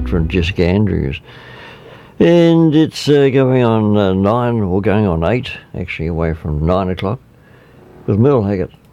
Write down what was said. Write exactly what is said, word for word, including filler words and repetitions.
from Jessica Andrews. And it's uh, going on uh, nine, or going on eight, actually, away from nine o'clock, with Merle Haggard.